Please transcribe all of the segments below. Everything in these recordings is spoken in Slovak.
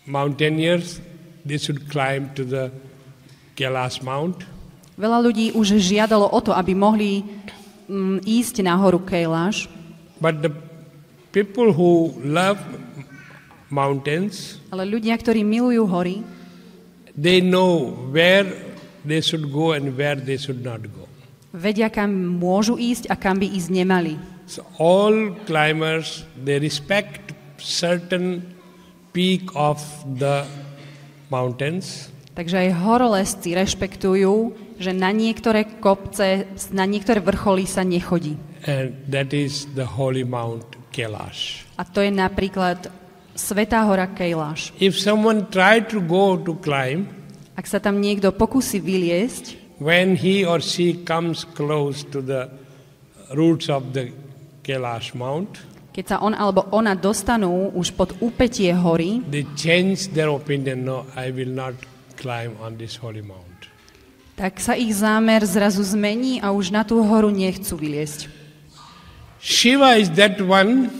mountaineers, they should climb to the Kailash Mount. Veľa ľudí už žiadalo o to, aby mohli ísť na horu Kailash. But the people who love mountains, Ale ľudia, ktorí milujú hory, they know where they should go and where they should not go. vedia, kam môžu ísť a kam by ísť nemali. So all climbers, they respect certain peak of the mountains. Takže aj horolezci rešpektujú, že na niektoré kopce, na niektoré vrcholy sa nechodí. And that is the holy Mount Kailash. A to je napríklad Svätá hora Kailash. If someone tried to go to climb, Ak sa tam niekto pokusí vyliesť, when he or she comes close to the roots of the Kailash Mount, keď sa on alebo ona dostanú už pod úpätie hory, they change their opinion. No, I will not climb on this holy mount. tak sa ich zámer zrazu zmení a už na tú horu nechcú vyliesť. Shiva is that one,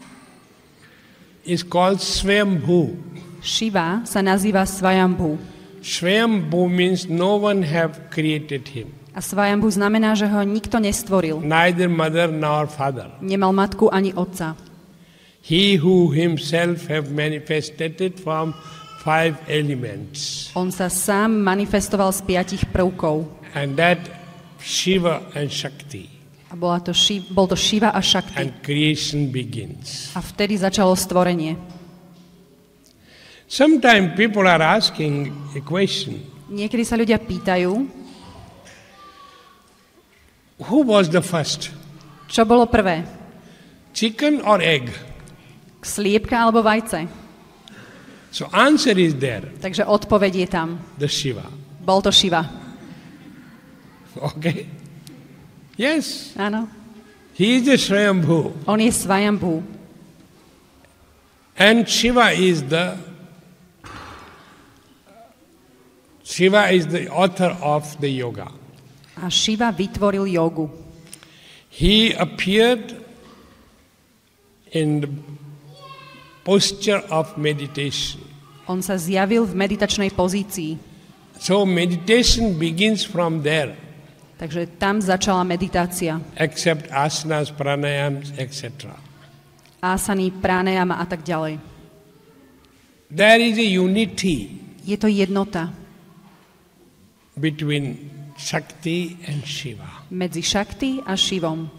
is called Swayambhu. Shiva sa nazýva Svayambhu. Swayambhu means no one have created him. A Svayambhu znamená, že ho nikto nestvoril. Neither mother nor father. Nemal matku ani otca. He who himself have manifested from 5 elements. On sa sám manifestoval z 5 prvkov. And that Shiva and Shakti. A bol to Shiva a Shakti. And creation begins. A vtedy začalo stvorenie. Sometimes people are asking a question. Niekedy sa ľudia pýtajú, who was the first? čo bolo prvé? Chicken or egg? Sliepka alebo vajce? So answer is there. Takže odpoveď je tam. The Shiva. Bol to Shiva. Okay? Yes. Áno. He is the Swayambhu. On je Svayambhu. And Shiva is the author of the yoga. A Shiva vytvoril jogu. He appeared in the posture of meditation. On sa zjavil v meditačnej pozícii. So meditation begins from there. Takže tam začala meditácia. Except asanas, pranayams, etc. Asany, pranayama a tak ďalej. There is a unity Je to jednota between Shakti and Shiva. medzi Shakti a Shivom.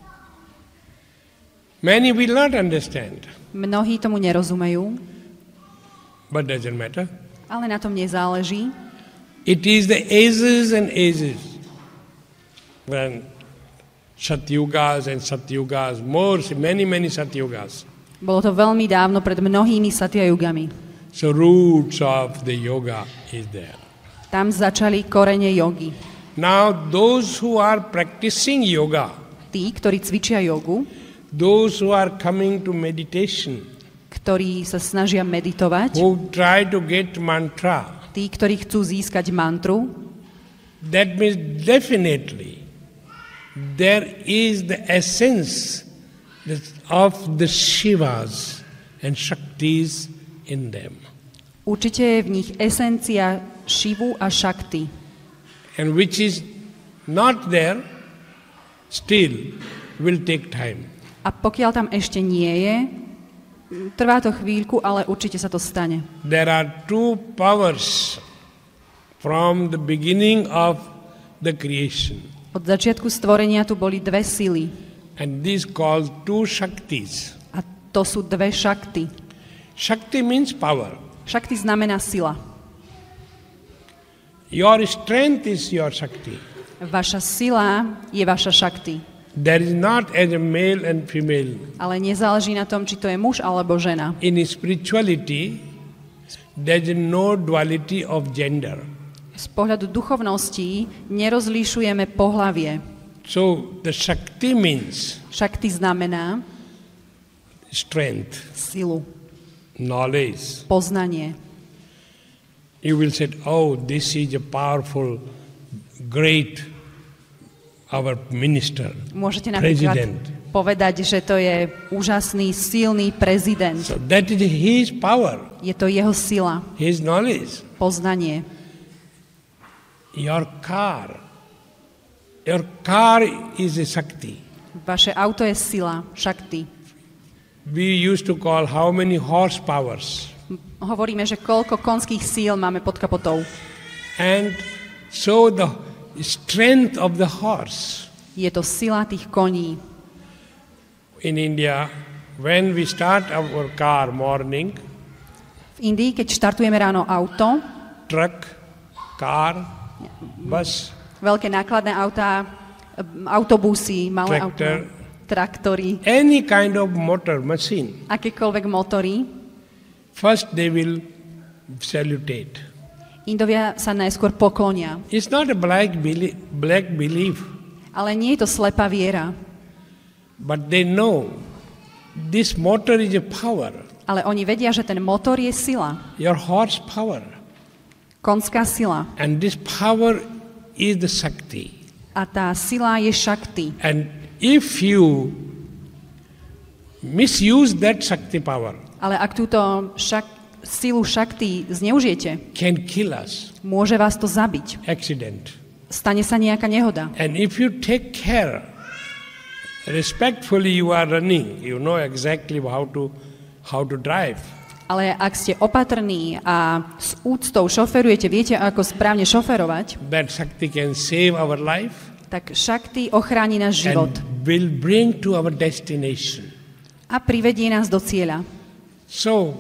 Many will not understand, Mnohí tomu nerozumejú, but doesn't matter. ale na tom nezáleží. It is the ages and ages when Satyugas and Satyugas, many Satyugas. Bolo to veľmi dávno pred mnohými satyajugami. So roots of the yoga is there. Tam začali korene jogy. Now those who are practicing yoga, Tí, ktorí cvičia jogu, those who are coming to meditation, ktorí sa snažia meditovať, who try to get mantra, tí, ktorí chcú získať mantru, that means definitely there is the essence of the Shivas and Shaktis in them. určite je v nich esencia Shivu a Shakti. And which is not there, still will take time. A pokiaľ tam ešte nie je, trvá to chvíľku, ale určite sa to stane. There are two powers from the beginning of the creation. Od začiatku stvorenia tu boli dve sily. And these called two Shaktis. A to sú dve Shakti. Shakti means power. Shakti znamená sila. Your strength is your Shakti. Vaša sila je vaša Shakti. There is not as a male and female. Ale nezáleží na tom, či to je muž alebo žena. In spirituality, there is no duality of gender. Z pohľadu duchovnosti nerozlišujeme pohlavie. So the Shakti means Shakti znamená strength, silu, knowledge. poznanie. You will say, oh, this is a powerful, great, our minister, Môžete napríklad president. povedať, že to je úžasný, silný prezident. So that is his power, Je to jeho sila, his knowledge. poznanie. Your car is a Shakti. Vaše auto je sila, šakti. We used to call how many horsepowers. Hovoríme, že koľko konských síl máme pod kapotou. And so the strength of the horse. Je to sila tých koní. In India, when we start our car morning, V Indii, keď štartujeme ráno auto, truck, car, bus, veľké nákladné autá, autobusy, malé Tractor. autá, traktory, any kind of motor machine, akékoľvek motory, first they will salutate. Indovia sa najskôr poklonia. It's not a black belief, Ale nie je to slepá viera. but they know this motor is a power, Ale oni vedia, že ten motor je sila. your horsepower, Konská sila. and this power is the Shakti. A tá sila je šakti. And if you misuse that Shakti power, Ale ak túto silu šakti zneužijete, can kill us, môže vás to zabiť. accident. Stane sa nejaká nehoda. And if you take care, respectfully you are running, you know exactly how to drive. Ale ak ste opatrní a s úctou šoferujete, viete, ako správne šoferovať, That Shakti can save our life tak šakti ochráni náš život and will bring to our destination. a privedie nás do cieľa. So,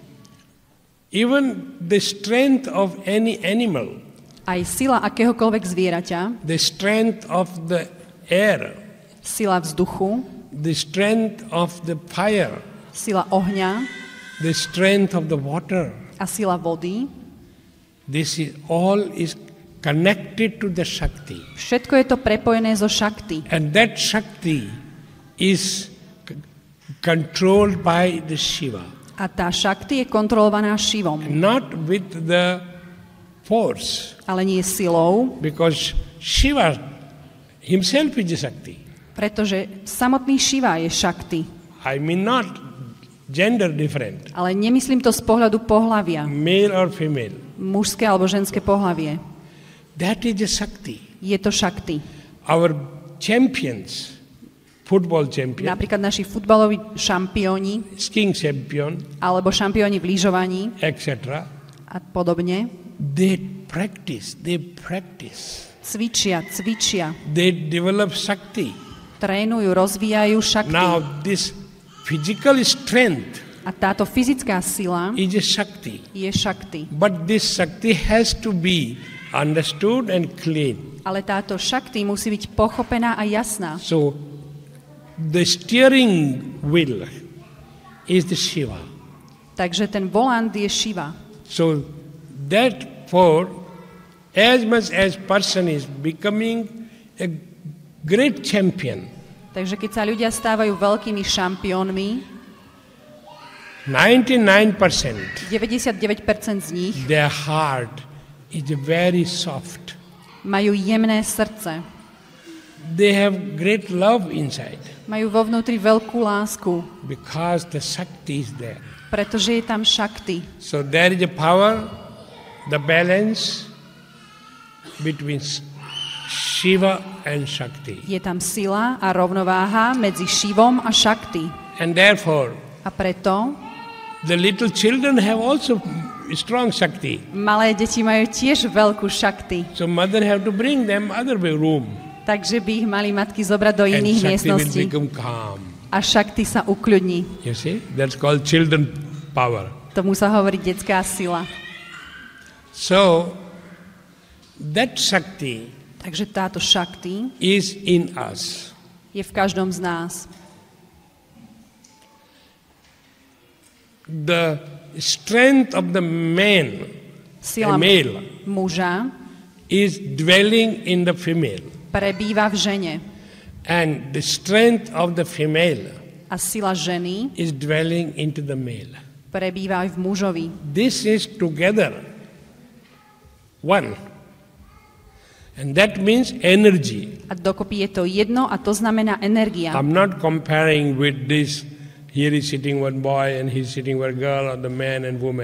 even the strength of any animal, Aj sila akéhokoľvek zvieraťa, the strength of the air, sila vzduchu, the strength of the fire, sila ohňa the strength of the water, a sila vody, this is all is connected to the Shakti. všetko je to prepojené so šakti. And that Shakti is controlled by the Shiva, A tá šakti je kontrolovaná Šivom, not with the force, ale nie silou, because Shiva himself is a Shakti. pretože samotný Šiva je šakti. I mean not gender different, Ale nemyslím to z pohľadu pohlavia, male or female. mužské alebo ženské pohlavie. That is a Shakti. Je to šakti. Our champions, football champion, Napríklad naši futbaloví šampióni skiing champion, alebo šampióni v lyžovaní etc., a podobne they practice, cvičia, they develop Shakti. trénujú, rozvíjajú šakti. Now this physical strength A táto fyzická sila is a Shakti. je šakti. But this Shakti has to be understood and clean. Ale táto šakti musí byť pochopená a jasná. So the steering wheel is the Shiva. Takže ten volant je Šiva. So therefore, as much as person is becoming a great champion, Takže keď sa ľudia stávajú veľkými šampiónmi, 99% 99% z nich their heart is very soft. majú jemné srdce. They have great love inside Majú vo vnútri veľkú lásku, because the Shakti is there. pretože je tam šakti. So there is a power, the balance between Shiva and Shakti. Je tam sila a rovnováha medzi Šivom a šakti. And therefore, A preto the little children have also strong Shakti. malé deti majú tiež veľkú šakti. So mother have to bring them other way room. Takže by ich mali matky zobrať do And iných Shakti will miestností. become calm. A šakti sa ukľudní. You see? That's called children power. Tomu sa hovorí detská sila. So that Shakti Takže táto šakti is in us. je v každom z nás. The strength of the man, Sila a male, muža is dwelling in the female. prebýva v žene And the strength of the female a sila ženy is dwelling into the male. prebýva aj v mužovi. This is together one. And that means energy. A dokopy je to jedno a to znamená energia. I'm not comparing with this, here is sitting one boy and he's sitting one girl, or the man and woman.